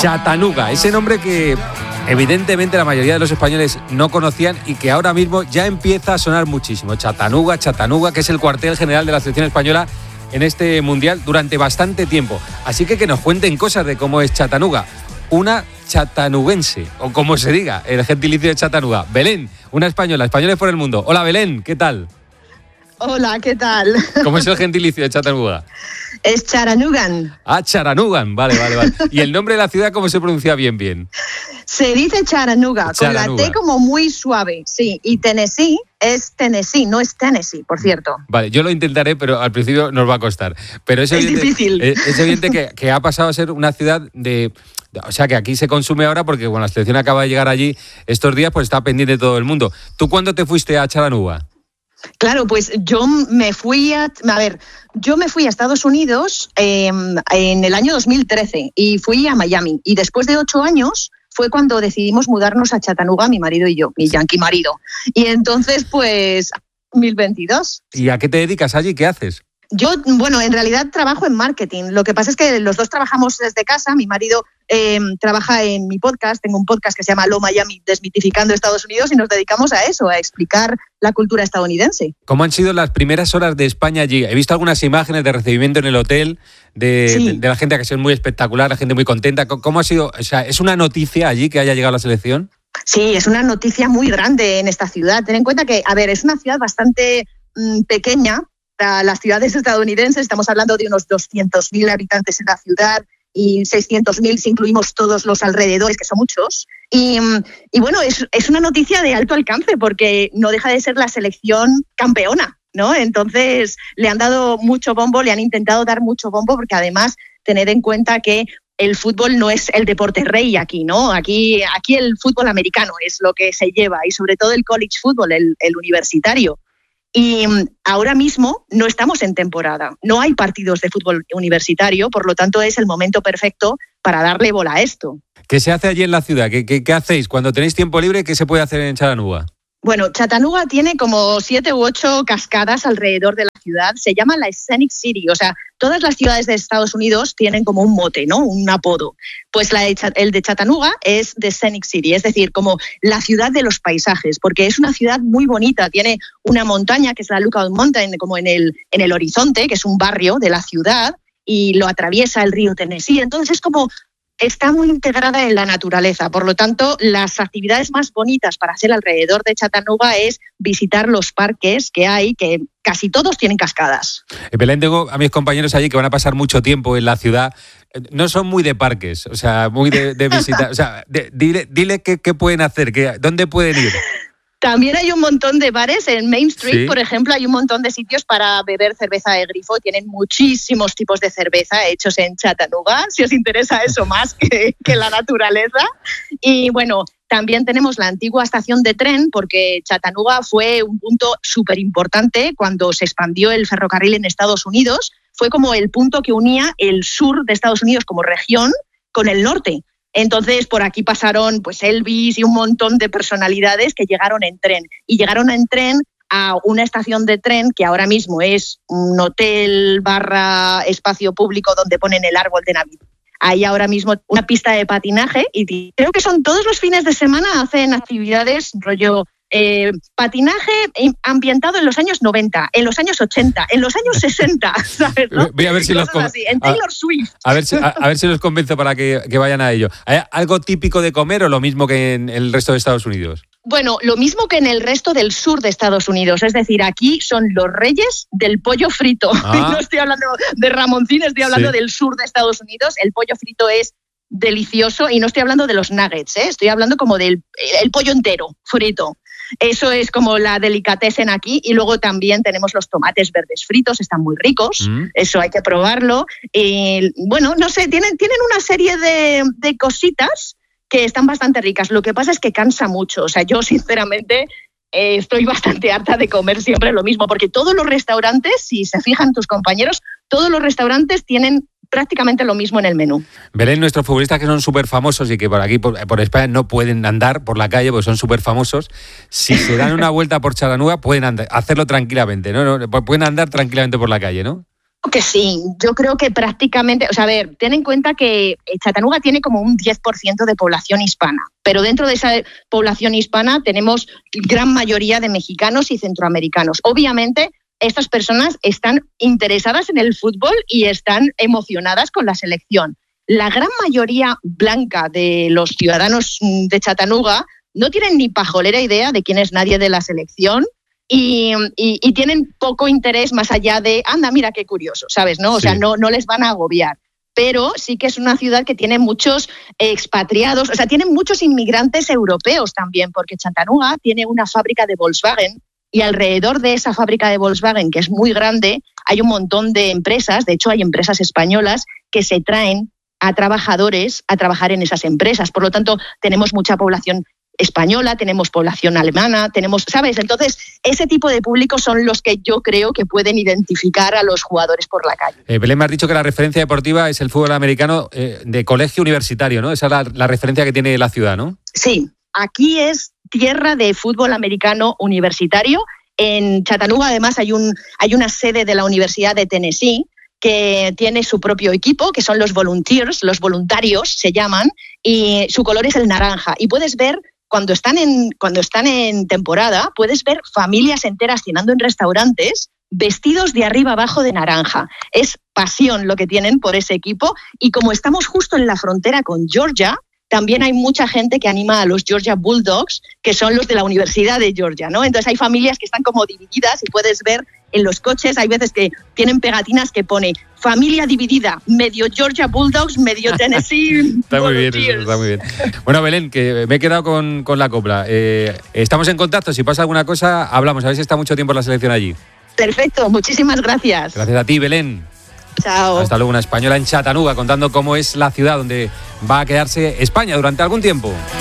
Chattanooga, ese nombre que evidentemente la mayoría de los españoles no conocían y que ahora mismo ya empieza a sonar muchísimo. Chattanooga, que es el cuartel general de la selección española en este mundial durante bastante tiempo. Así que nos cuenten cosas de cómo es Chattanooga. Una chattanooguense, o como se diga, el gentilicio de Chattanooga. Belén, una española, españoles por el mundo. Hola Belén, ¿qué tal? Hola, ¿qué tal? ¿Cómo es el gentilicio de Chattanooga? Es Chattanooga. Ah, Chattanooga, vale. ¿Y el nombre de la ciudad cómo se pronuncia bien? Se dice Chattanooga, con la T como muy suave, sí. Y Tennessee es Tennessee, no es Tennessee, por cierto. Vale, yo lo intentaré, pero al principio nos va a costar. Pero es difícil. Es evidente que ha pasado a ser una ciudad de... O sea, que aquí se consume ahora porque la selección acaba de llegar allí estos días, pues está pendiente de todo el mundo. ¿Tú cuándo te fuiste a Chattanooga? Claro, pues yo me fui a Estados Unidos en el año 2013 y fui a Miami. Y después de 8 años fue cuando decidimos mudarnos a Chattanooga, mi marido y yo, mi yankee marido. Y entonces, pues, 2022. ¿Y a qué te dedicas allí? ¿Qué haces? Yo, en realidad trabajo en marketing. Lo que pasa es que los dos trabajamos desde casa. Mi marido trabaja en mi podcast. Tengo un podcast que se llama Lo Miami, Desmitificando Estados Unidos, y nos dedicamos a eso, a explicar la cultura estadounidense. ¿Cómo han sido las primeras horas de España allí? He visto algunas imágenes de recibimiento en el hotel de la gente, que ha sido muy espectacular, la gente muy contenta. ¿Cómo ha sido? O sea, ¿es una noticia allí que haya llegado la selección? Sí, es una noticia muy grande en esta ciudad. Ten en cuenta que, es una ciudad bastante pequeña. Las ciudades estadounidenses, estamos hablando de unos 200.000 habitantes en la ciudad y 600.000 si incluimos todos los alrededores, que son muchos. Y es una noticia de alto alcance porque no deja de ser la selección campeona, ¿no? Entonces le han dado mucho bombo, le han intentado dar mucho bombo, porque además tened en cuenta que el fútbol no es el deporte rey aquí, ¿no? Aquí el fútbol americano es lo que se lleva, y sobre todo el college football, el universitario. Y ahora mismo no estamos en temporada, no hay partidos de fútbol universitario, por lo tanto es el momento perfecto para darle bola a esto. ¿Qué se hace allí en la ciudad? ¿Qué hacéis? Cuando tenéis tiempo libre, ¿qué se puede hacer en Chattanooga? Bueno, Chattanooga tiene como 7 u 8 cascadas alrededor de la ciudad. Se llama la Scenic City. O sea, todas las ciudades de Estados Unidos tienen como un mote, ¿no? Un apodo. Pues el de Chattanooga es The Scenic City, es decir, como la ciudad de los paisajes, porque es una ciudad muy bonita. Tiene una montaña, que es la Lookout Mountain, como en el horizonte, que es un barrio de la ciudad, y lo atraviesa el río Tennessee. Entonces es como... está muy integrada en la naturaleza. Por lo tanto, las actividades más bonitas para hacer alrededor de Chattanooga es visitar los parques que hay, que casi todos tienen cascadas. Belén, tengo a mis compañeros allí que van a pasar mucho tiempo en la ciudad. No son muy de parques, o sea, muy de visitar. O sea, dile qué pueden hacer, dónde pueden ir. También hay un montón de bares en Main Street, ¿sí? Por ejemplo, hay un montón de sitios para beber cerveza de grifo. Tienen muchísimos tipos de cerveza hechos en Chattanooga, si os interesa eso más que la naturaleza. Y bueno, también tenemos la antigua estación de tren, porque Chattanooga fue un punto súper importante cuando se expandió el ferrocarril en Estados Unidos. Fue como el punto que unía el sur de Estados Unidos como región con el norte. Entonces, por aquí pasaron pues Elvis y un montón de personalidades que llegaron en tren. Y llegaron en tren a una estación de tren que ahora mismo es un hotel / espacio público donde ponen el árbol de Navidad. Hay ahora mismo una pista de patinaje y creo que son todos los fines de semana, hacen actividades rollo... patinaje ambientado en los años 90, en los años 80, en los años 60, ¿sabes? ¿No? Voy a ver si en Taylor Swift. A ver si los convenzo para que vayan a ello. ¿Hay algo típico de comer o lo mismo que en el resto de Estados Unidos? Bueno, lo mismo que en el resto del sur de Estados Unidos. Es decir, aquí son los reyes del pollo frito. Y no estoy hablando de Ramoncín, estoy hablando del sur de Estados Unidos. El pollo frito es delicioso y no estoy hablando de los nuggets, estoy hablando como del el pollo entero, frito. Eso es como la delicatessen aquí. Y luego también tenemos los tomates verdes fritos, están muy ricos, eso hay que probarlo. Bueno, no sé, tienen una serie de cositas que están bastante ricas. Lo que pasa es que cansa mucho. O sea, yo sinceramente estoy bastante harta de comer siempre lo mismo, porque todos los restaurantes, si se fijan tus compañeros, todos los restaurantes tienen prácticamente lo mismo en el menú. Belén, nuestros futbolistas que son súper famosos y que por aquí, por España, no pueden andar por la calle porque son súper famosos, si se dan una vuelta por Chattanooga pueden hacerlo tranquilamente, ¿no? Pueden andar tranquilamente por la calle, ¿no? Que sí, yo creo que prácticamente, o sea, a ver, ten en cuenta que Chattanooga tiene como un 10% de población hispana, pero dentro de esa población hispana tenemos gran mayoría de mexicanos y centroamericanos. Obviamente, estas personas están interesadas en el fútbol y están emocionadas con la selección. La gran mayoría blanca de los ciudadanos de Chattanooga no tienen ni pajolera idea de quién es nadie de la selección. Y tienen poco interés más allá de, anda, mira qué curioso, ¿sabes? ¿No? O sea, no les van a agobiar. Pero sí que es una ciudad que tiene muchos expatriados, o sea, tiene muchos inmigrantes europeos también, porque Chattanooga tiene una fábrica de Volkswagen y alrededor de esa fábrica de Volkswagen, que es muy grande, hay un montón de empresas, de hecho hay empresas españolas que se traen a trabajadores a trabajar en esas empresas. Por lo tanto, tenemos mucha población española, tenemos población alemana, tenemos, ¿sabes? Entonces, ese tipo de públicos son los que yo creo que pueden identificar a los jugadores por la calle. Belén, me has dicho que la referencia deportiva es el fútbol americano de colegio universitario, ¿no? Esa es la referencia que tiene la ciudad, ¿no? Sí, aquí es tierra de fútbol americano universitario. En Chattanooga, además, hay una sede de la Universidad de Tennessee que tiene su propio equipo, que son los Volunteers, los voluntarios se llaman, y su color es el naranja. Y puedes ver, cuando están en temporada, puedes ver familias enteras cenando en restaurantes vestidos de arriba abajo de naranja. Es pasión lo que tienen por ese equipo. Y como estamos justo en la frontera con Georgia, también hay mucha gente que anima a los Georgia Bulldogs, que son los de la Universidad de Georgia, ¿no? Entonces hay familias que están como divididas y puedes ver en los coches, hay veces que tienen pegatinas que pone familia dividida, medio Georgia Bulldogs, medio Tennessee Está muy bien, eso está muy bien. Bueno, Belén, que me he quedado con la copla. Estamos en contacto, si pasa alguna cosa, hablamos. A ver si está mucho tiempo la selección allí. Perfecto, muchísimas gracias. Gracias a ti, Belén. Chao. Hasta luego, una española en Chattanooga contando cómo es la ciudad donde va a quedarse España durante algún tiempo.